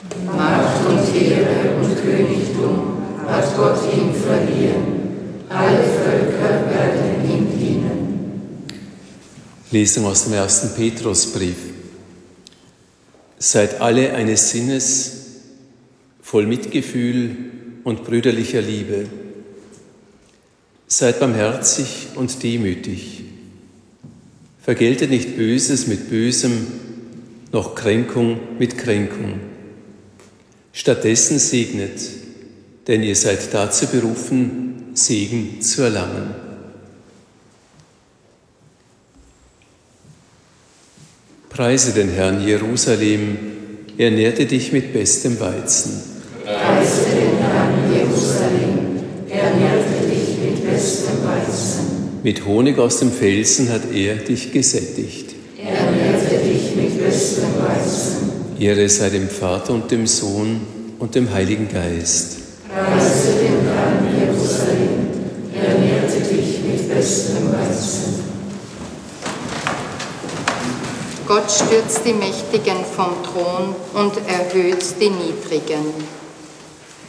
Macht und Ehre und Königtum hat Gott ihm verliehen. Alle Völker werden ihm dienen. Lesung aus dem 1. Petrusbrief. Seid alle eines Sinnes, voll Mitgefühl und brüderlicher Liebe. Seid barmherzig und demütig. Vergeltet nicht Böses mit Bösem, noch Kränkung mit Kränkung. Stattdessen segnet, denn ihr seid dazu berufen, Segen zu erlangen. Preise den Herrn, Jerusalem, er nährte dich mit bestem Weizen. Preise den Herrn, Jerusalem, er nährte dich mit bestem Weizen. Mit Honig aus dem Felsen hat er dich gesättigt. Er nährte dich mit bestem Weizen. Ehre sei dem Vater und dem Sohn und dem Heiligen Geist. Preise den Herrn, Jerusalem, er nährte dich mit bestem Weizen. Gott stürzt die Mächtigen vom Thron und erhöht die Niedrigen.